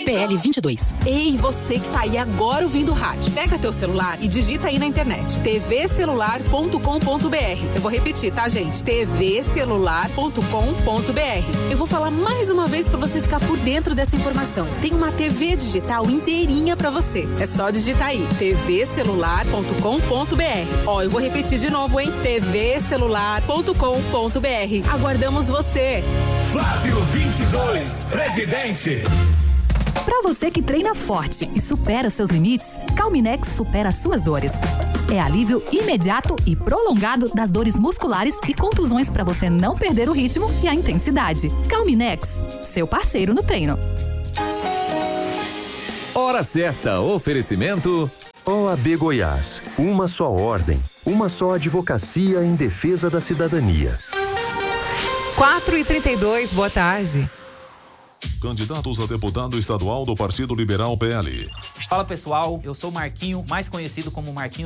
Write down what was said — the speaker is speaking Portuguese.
PL 22. Ei, você que tá aí agora ouvindo o rádio. Pega teu celular e digita aí na internet. tvcelular.com.br. Eu vou repetir, tá, gente? tvcelular.com.br. Eu vou falar mais uma vez pra você ficar por dentro dessa informação. Tem uma TV digital inteirinha pra você. É só digitar aí, tvcelular.com.br. Ó, eu vou repetir de novo, hein? tvcelular.com.br. Aguardamos você. Flávio 22, presidente. Para você que treina forte e supera os seus limites, Calminex supera as suas dores. É alívio imediato e prolongado das dores musculares e contusões para você não perder o ritmo e a intensidade. Calminex, seu parceiro no treino. Hora certa, oferecimento OAB Goiás, uma só ordem, uma só advocacia em defesa da cidadania. 4h32, boa tarde. Candidatos a deputado estadual do Partido Liberal PL. Fala pessoal, eu sou o Marquinho, mais conhecido como Marquinho